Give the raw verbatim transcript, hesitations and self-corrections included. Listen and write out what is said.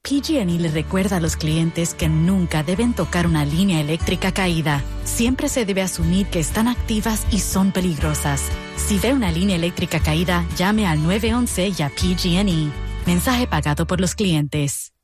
P G and E le recuerda a los clientes que nunca deben tocar una línea eléctrica caída. Siempre se debe asumir que están activas y son peligrosas. Si ve una línea eléctrica caída, llame al nueve once y a P G and E. Mensaje pagado por los clientes.